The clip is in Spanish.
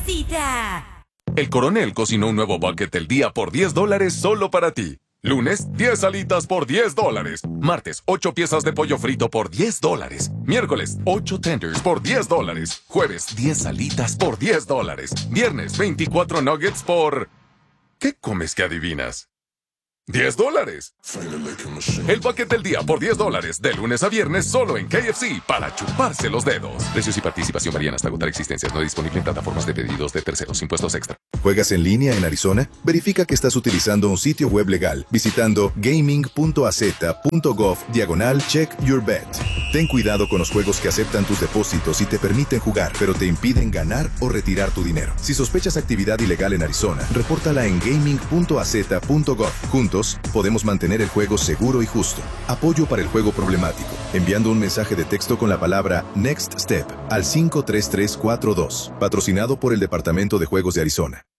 cita. El Coronel cocinó un nuevo bucket del día por $10 solo para ti. Lunes, 10 alitas por $10. Martes, 8 piezas de pollo frito por $10. Miércoles, 8 tenders por $10. Jueves, 10 alitas por $10. Viernes, 24 nuggets por... ¿Qué comes que adivinas? $10. El bucket del día por $10, de lunes a viernes solo en KFC, para chuparse los dedos. Precios y participación varían hasta agotar existencias. No disponible en plataformas de pedidos de terceros. Impuestos extra. ¿Juegas en línea en Arizona? Verifica que estás utilizando un sitio web legal visitando gaming.az.gov/check-your-bet. Ten cuidado con los juegos que aceptan tus depósitos y te permiten jugar, pero te impiden ganar o retirar tu dinero. Si sospechas actividad ilegal en Arizona, repórtala en gaming.az.gov. Juntos, podemos mantener el juego seguro y justo. Apoyo para el juego problemático, enviando un mensaje de texto con la palabra Next Step al 53342. Patrocinado por el Departamento de Juegos de Arizona.